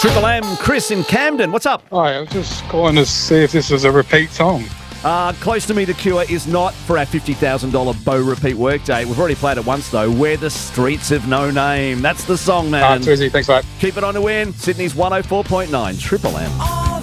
Triple M, Chris in Camden. What's up? Hi, I was just calling to see if this was a repeat song. Close to Me, The Cure is not for our $50,000 Bow repeat workday. We've already played it once, though. We're the Streets of No Name. That's the song, man. Too easy. Thanks, mate. Keep it on to win. Sydney's 104.9 Triple M.